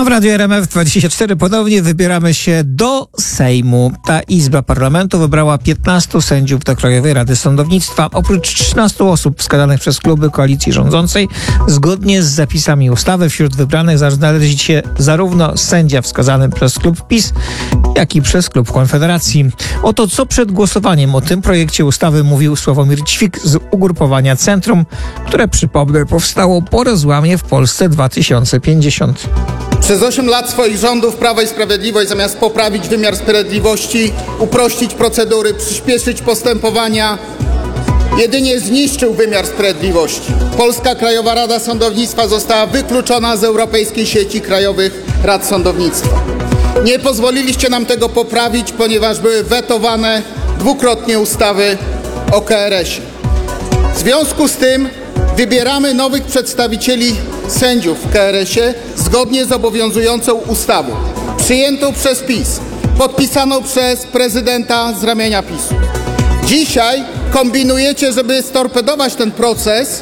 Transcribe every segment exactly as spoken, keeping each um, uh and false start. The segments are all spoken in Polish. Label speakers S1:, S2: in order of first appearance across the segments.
S1: A w Radiu R M F dwadzieścia cztery ponownie wybieramy się do Sejmu. Ta Izba Parlamentu wybrała piętnastu sędziów do Krajowej Rady Sądownictwa. Oprócz trzynastu osób wskazanych przez kluby koalicji rządzącej, zgodnie z zapisami ustawy wśród wybranych znaleźć się zarówno sędzia wskazany przez klub PiS, jak i przez klub Konfederacji. Oto co przed głosowaniem o tym projekcie ustawy mówił Sławomir Ćwik z ugrupowania Centrum, które, przypomnę, powstało po rozłamie w Polsce dwa tysiące pięćdziesiąt.
S2: Przez osiem lat swoich rządów Prawo i Sprawiedliwość, zamiast poprawić wymiar sprawiedliwości, uprościć procedury, przyspieszyć postępowania, jedynie zniszczył wymiar sprawiedliwości. Polska Krajowa Rada Sądownictwa została wykluczona z Europejskiej Sieci Krajowych Rad Sądownictwa. Nie pozwoliliście nam tego poprawić, ponieważ były wetowane dwukrotnie ustawy o K R S ie. W związku z tym wybieramy nowych przedstawicieli sędziów w K R S ie zgodnie z obowiązującą ustawą, przyjętą przez PiS, podpisaną przez prezydenta z ramienia PiSu. Dzisiaj kombinujecie, żeby storpedować ten proces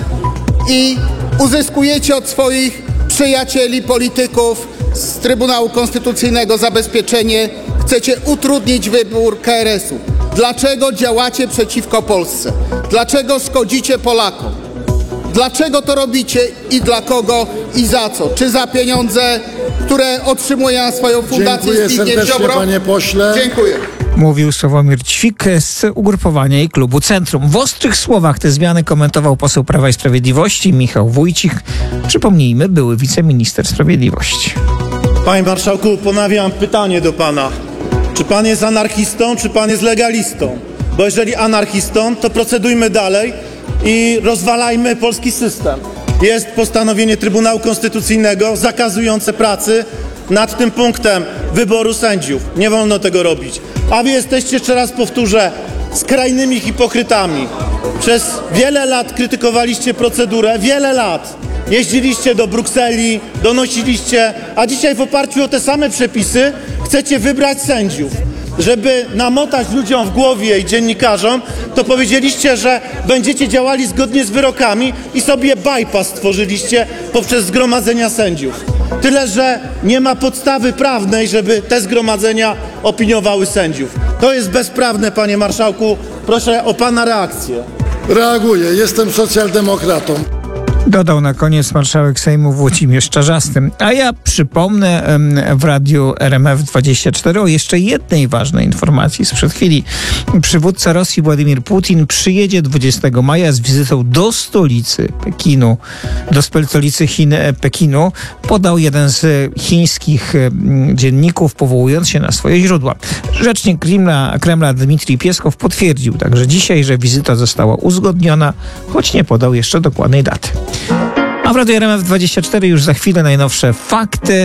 S2: i uzyskujecie od swoich przyjacieli, polityków z Trybunału Konstytucyjnego zabezpieczenie. Chcecie utrudnić wybór K R S u. Dlaczego działacie przeciwko Polsce? Dlaczego szkodzicie Polakom? Dlaczego to robicie i dla kogo i za co? Czy za pieniądze, które otrzymuje na swoją fundację
S3: Dziękuję
S2: Zbigniew
S3: serdecznie,
S2: Ziobro?
S3: panie pośle.
S2: Dziękuję.
S1: Mówił Sławomir Ćwik z ugrupowania i klubu Centrum. W ostrych słowach te zmiany komentował poseł Prawa i Sprawiedliwości Michał Wójcik. Przypomnijmy, były wiceminister sprawiedliwości.
S4: Panie marszałku, ponawiam pytanie do pana. Czy pan jest anarchistą, czy pan jest legalistą? Bo jeżeli anarchistą, to procedujmy dalej i rozwalajmy polski system. Jest postanowienie Trybunału Konstytucyjnego zakazujące pracy nad tym punktem wyboru sędziów. Nie wolno tego robić. A wy jesteście, jeszcze raz powtórzę, skrajnymi hipokrytami. Przez wiele lat krytykowaliście procedurę, wiele lat. Jeździliście do Brukseli, donosiliście, a dzisiaj w oparciu o te same przepisy chcecie wybrać sędziów. Żeby namotać ludziom w głowie i dziennikarzom, to powiedzieliście, że będziecie działali zgodnie z wyrokami i sobie bypass stworzyliście poprzez zgromadzenia sędziów. Tyle, że nie ma podstawy prawnej, żeby te zgromadzenia opiniowały sędziów. To jest bezprawne, panie marszałku. Proszę o pana reakcję.
S3: Reaguję. Jestem socjaldemokratą.
S1: Dodał na koniec marszałek Sejmu Włodzimierz Czarzasty. A ja przypomnę w Radiu R M F dwadzieścia cztery o jeszcze jednej ważnej informacji sprzed chwili. Przywódca Rosji Władimir Putin przyjedzie dwudziestego maja z wizytą do stolicy Pekinu, do stolicy Chin Pekinu, podał jeden z chińskich dzienników, powołując się na swoje źródła. Rzecznik Kremla, Kremla Dmitrij Pieskow potwierdził także dzisiaj, że wizyta została uzgodniona, choć nie podał jeszcze dokładnej daty. A w Radiu R M F dwadzieścia cztery już za chwilę najnowsze fakty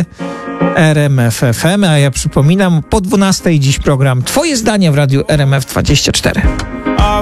S1: R M F F M, a ja przypominam, po dwunastej dziś program Twoje zdanie w Radiu R M F dwadzieścia cztery.